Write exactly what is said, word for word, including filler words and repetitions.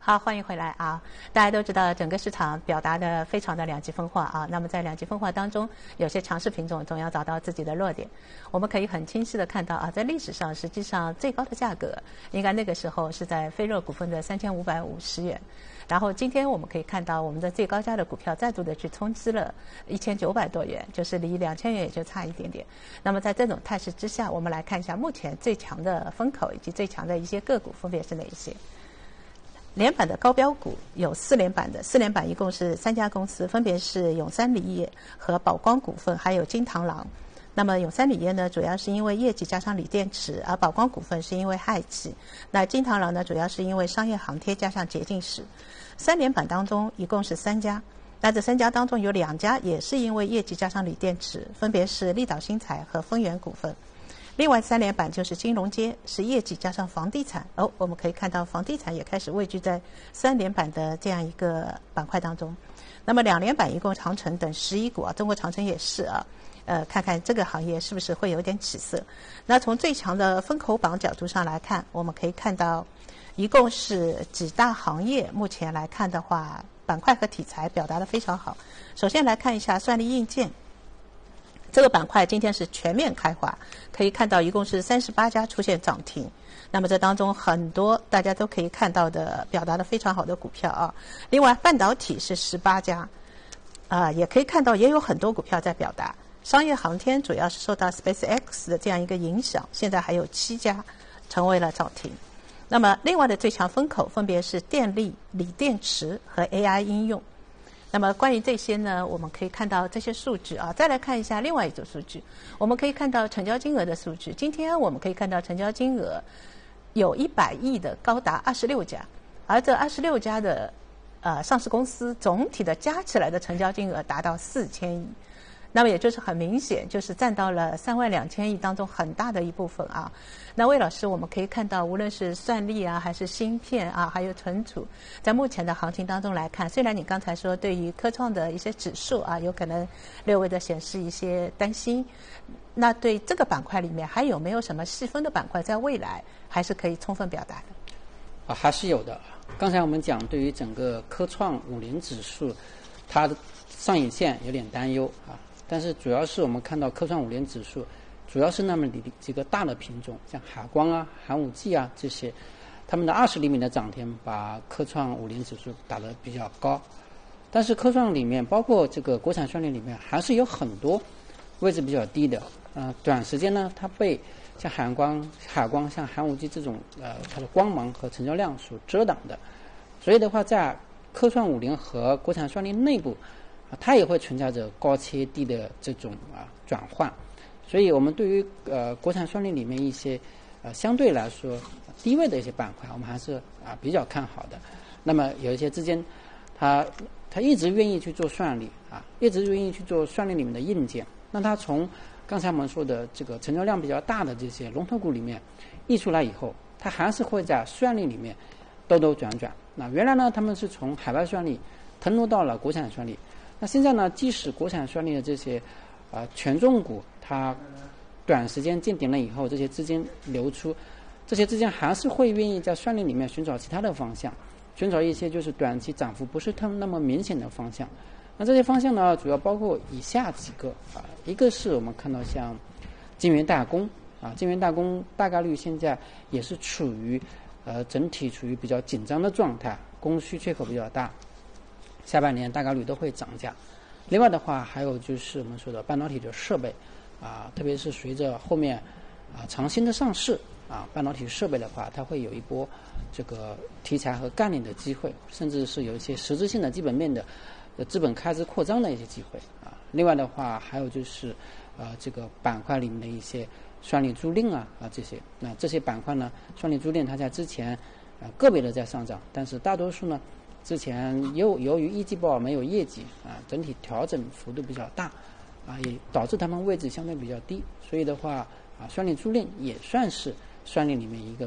好，欢迎回来啊！大家都知道，整个市场表达的非常的两极分化啊。那么在两极分化当中，有些强势品种总要找到自己的弱点。我们可以很清晰的看到啊，在历史上，实际上最高的价格，应该那个时候是在飞热股份的三千五百五十元。然后今天我们可以看到，我们的最高价的股票再度的去冲击了一千九百多元，就是离两千元也就差一点点。那么在这种态势之下，我们来看一下目前最强的风口以及最强的一些个股分别是哪一些。连板的高标股有四连板的，四连板一共是三家公司，分别是永三锂业和宝光股份，还有金螳螂。那么永三锂业呢，主要是因为业绩加上锂电池，而宝光股份是因为氦气。那金螳螂呢，主要是因为商业航天加上洁净室。三连板当中一共是三家，那这三家当中有两家也是因为业绩加上锂电池，分别是立岛新材和丰源股份。另外三连板就是金融街，是业绩加上房地产。哦，我们可以看到房地产也开始位居在三连板的这样一个板块当中。那么两连板一共长城等十一股啊，中国长城也是啊，呃，看看这个行业是不是会有点起色。那从最强的风口榜角度上来看，我们可以看到一共是几大行业，目前来看的话，板块和题材表达得非常好。首先来看一下算力硬件。这个板块今天是全面开花，可以看到一共是三十八家出现涨停。那么这当中很多大家都可以看到的表达的非常好的股票啊。另外半导体是十八家，啊、呃，也可以看到也有很多股票在表达。商业航天主要是受到 SpaceX 的这样一个影响，现在还有七家成为了涨停。那么另外的最强风口分别是电力、锂电池和 A I 应用。那么关于这些呢，我们可以看到这些数据啊。再来看一下另外一组数据，我们可以看到成交金额的数据。今天我们可以看到成交金额有一百亿的，高达二十六家，而这二十六家的呃上市公司总体的加起来的成交金额达到四千亿。那么也就是很明显，就是占到了三万两千亿当中很大的一部分啊。那魏老师，我们可以看到，无论是算力啊，还是芯片啊，还有存储，在目前的行情当中来看，虽然你刚才说对于科创的一些指数啊，有可能略微的显示一些担心，那对这个板块里面还有没有什么细分的板块，在未来还是可以充分表达的？ 啊，还是有的。刚才我们讲，对于整个科创五零指数，它的上影线有点担忧啊。但是主要是我们看到科创五零指数，主要是那么几个大的品种，像海光啊、寒武纪啊这些，他们的二十厘米的涨停把科创五零指数打得比较高。但是科创里面，包括这个国产算力里面，还是有很多位置比较低的。呃，短时间呢，它被像海光、海光、像寒武纪这种呃它的光芒和成交量所遮挡的。所以的话，在科创五零和国产算力内部，它也会存在着高切低的这种啊转换，所以我们对于呃国产算力里面一些呃相对来说低位的一些板块，我们还是啊比较看好的。那么有一些资金，他他一直愿意去做算力啊，一直愿意去做算力里面的硬件。那他从刚才我们说的这个成交量比较大的这些龙头股里面溢出来以后，他还是会在算力里面兜兜转转。那原来呢，他们是从海外算力腾挪到了国产算力。那现在呢，即使国产算力的这些啊、呃、权重股，它短时间见顶了以后，这些资金流出，这些资金还是会愿意在算力里面寻找其他的方向，寻找一些就是短期涨幅不是特那么明显的方向。那这些方向呢，主要包括以下几个啊，一个是我们看到像晶圆代工啊，晶圆代工大概率现在也是处于呃整体处于比较紧张的状态，供需缺口比较大。下半年大概率都会涨价。另外的话，还有就是我们说的半导体的设备啊，特别是随着后面啊长芯的上市啊，半导体设备的话，它会有一波这个题材和概念的机会，甚至是有一些实质性的基本面的呃资本开支扩张的一些机会啊。另外的话，还有就是呃这个板块里面的一些算力租赁啊啊这些，那这些板块呢，算力租赁它在之前啊个别的在上涨，但是大多数呢。之前由由于一季报没有业绩啊，整体调整幅度比较大，啊，也导致他们位置相对比较低，所以的话啊，算力租赁也算是算力里面一个